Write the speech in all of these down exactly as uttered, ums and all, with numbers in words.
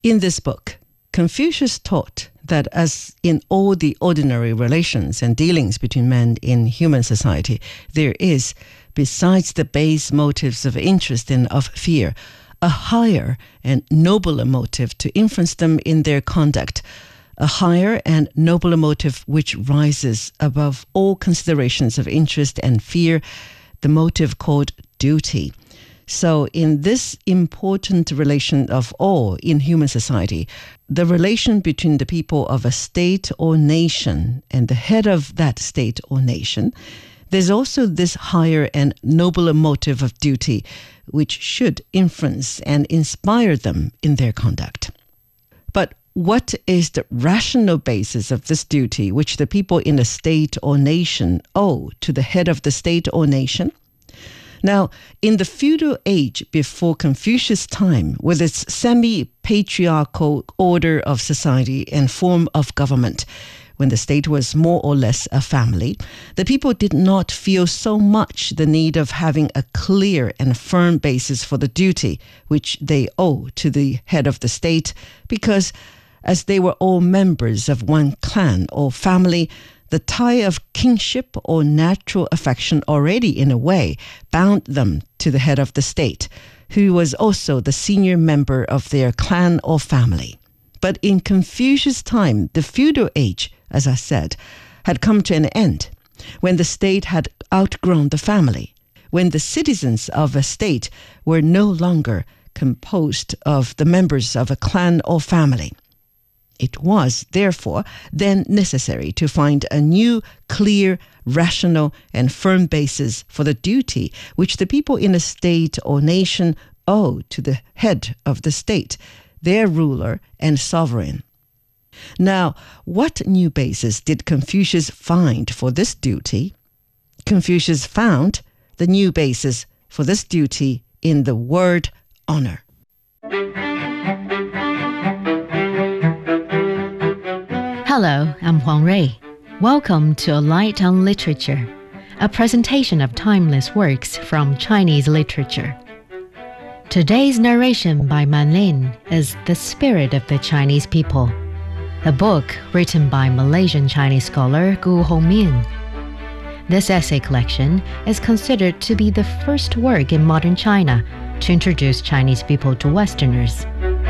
In this book, Confucius taught that as in all the ordinary relations and dealings between men in human society, there is, besides the base motives of interest and of fear, a higher and nobler motive to influence them in their conduct, a higher and nobler motive which rises above all considerations of interest and fear, the motive called duty. So in this important relation of all in human society, the relation between the people of a state or nation and the head of that state or nation, there's also this higher and nobler motive of duty, which should influence and inspire them in their conduct. But what is the rational basis of this duty which the people in a state or nation owe to the head of the state or nation? Now, in the feudal age before Confucius' time, with its semi-patriarchal order of society and form of government, when the state was more or less a family, the people did not feel so much the need of having a clear and firm basis for the duty which they owe to the head of the state, because as they were all members of one clan or family, the tie of kinship or natural affection already in a way bound them to the head of the state, who was also the senior member of their clan or family. But in Confucius' time, the feudal age, as I said, had come to an end, when the state had outgrown the family, when the citizens of a state were no longer composed of the members of a clan or family. It was, therefore, then necessary to find a new, clear, rational, and firm basis for the duty which the people in a state or nation owe to the head of the state, their ruler and sovereign. Now, what new basis did Confucius find for this duty? Confucius found the new basis for this duty in the word honor. Hello, I'm Huang Rui. Welcome to A Light on Literature, a presentation of timeless works from Chinese literature. Today's narration by Man Lin is The Spirit of the Chinese People, a book written by Malaysian Chinese scholar Gu Hongming. This essay collection is considered to be the first work in modern China to introduce Chinese people to Westerners.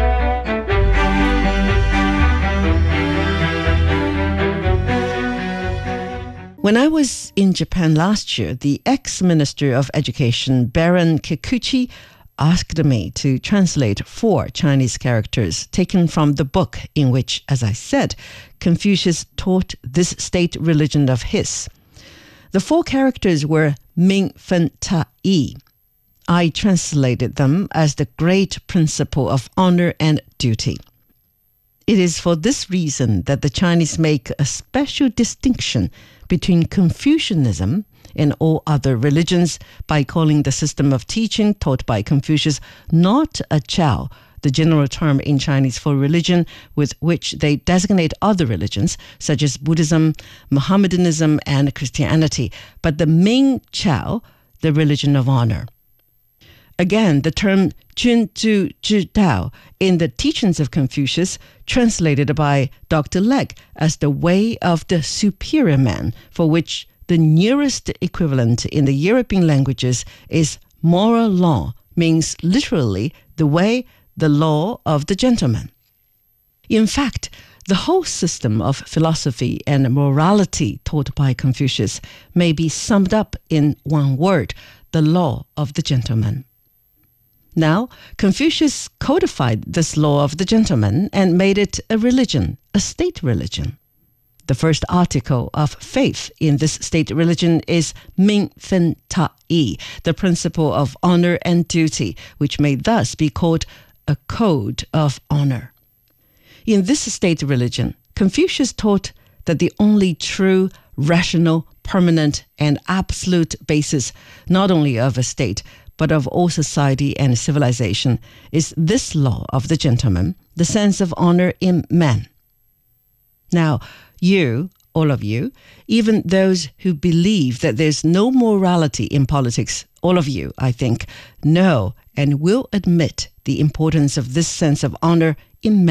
When I was in Japan last year, the ex-Minister of Education, Baron Kikuchi, asked me to translate four Chinese characters taken from the book in which, as I said, Confucius taught this state religion of his. The four characters were Ming, Fen, Ta, Yi. I translated them as the great principle of honor and duty. It is for this reason that the Chinese make a special distinction between Confucianism and all other religions by calling the system of teaching taught by Confucius not a Chao, the general term in Chinese for religion with which they designate other religions, such as Buddhism, Mohammedanism, and Christianity, but the Ming Chao, the religion of honor. Again, the term Jun Zhu Zhi Dao in the teachings of Confucius, translated by Doctor Legg as the way of the superior man, for which the nearest equivalent in the European languages is moral law, means literally the way, the law of the gentleman. In fact, the whole system of philosophy and morality taught by Confucius may be summed up in one word, the law of the gentleman. Now, Confucius codified this law of the gentleman and made it a religion, a state religion. The first article of faith in this state religion is Ming Fen Ta Yi, the principle of honor and duty, which may thus be called a code of honor. In this state religion, Confucius taught that the only true, rational, permanent, and absolute basis not only of a state, but of all society and civilization, is this law of the gentleman, the sense of honor in man. Now, you, all of you, even those who believe that there's no morality in politics, all of you, I think, know and will admit the importance of this sense of honor immense